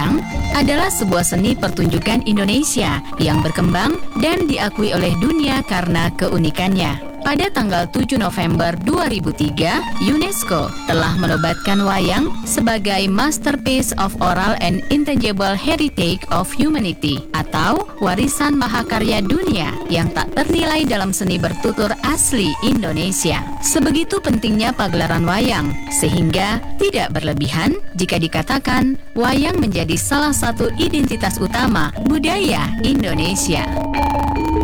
Wayang adalah sebuah seni pertunjukan Indonesia yang berkembang dan diakui oleh dunia karena keunikannya. Pada tanggal 7 November 2003, UNESCO telah menobatkan wayang sebagai Masterpiece of Oral and Intangible Heritage of Humanity atau warisan mahakarya dunia yang tak ternilai dalam seni bertutur asli Indonesia. Sebegitu pentingnya pagelaran wayang, sehingga tidak berlebihan jika dikatakan wayang menjadi salah satu identitas utama budaya Indonesia.